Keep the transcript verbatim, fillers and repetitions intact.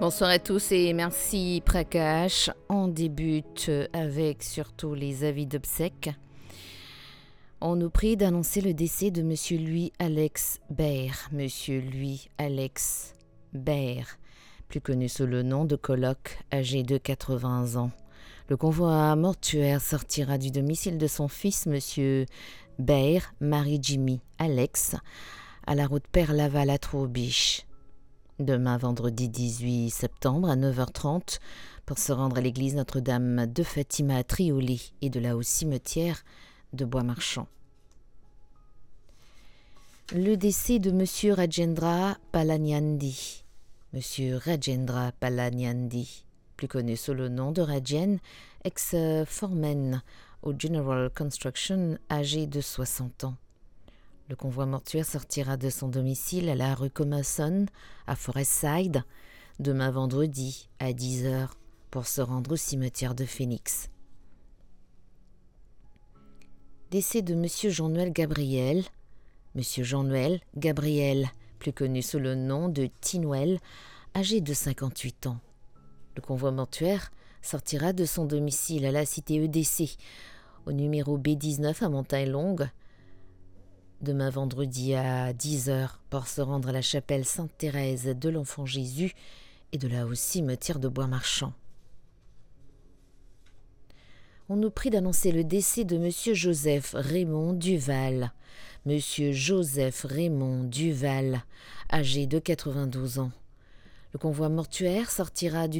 Bonsoir à tous et merci Prakash. On débute avec surtout les avis d'obsèques. On nous prie d'annoncer le décès de Monsieur Louis Alex Baer. Monsieur Louis Alex Baer, plus connu sous le nom de Coloc, âgé de quatre-vingts ans. Le convoi mortuaire sortira du domicile de son fils, Monsieur Baer, Marie-Jimmy Alex, à la route Père-Laval à Troubiche. Demain, vendredi dix-huit septembre à neuf heures trente, pour se rendre à l'église Notre-Dame de Fatima à Trioli et de là au cimetière de Bois-Marchand. Le décès de Monsieur Rajendra Palaniandi. Monsieur Rajendra Palaniandi, plus connu sous le nom de Rajen, ex-foreman au General Construction, âgé de soixante ans. Le convoi mortuaire sortira de son domicile à la rue Commerson, à Forestside, demain vendredi à dix heures pour se rendre au cimetière de Phoenix. Décès de Monsieur Jean-Noël Gabriel. Monsieur Jean-Noël Gabriel, plus connu sous le nom de Tinwell, âgé de cinquante-huit ans. Le convoi mortuaire sortira de son domicile à la cité E D C, au numéro B dix-neuf à Montagne-Longue, demain vendredi à dix heures pour se rendre à la chapelle Sainte-Thérèse de l'Enfant Jésus et de là au cimetière de Bois-Marchand. On nous prie d'annoncer le décès de Monsieur Joseph Raymond Duval. Monsieur Joseph Raymond Duval, âgé de quatre-vingt-douze ans. Le convoi mortuaire sortira du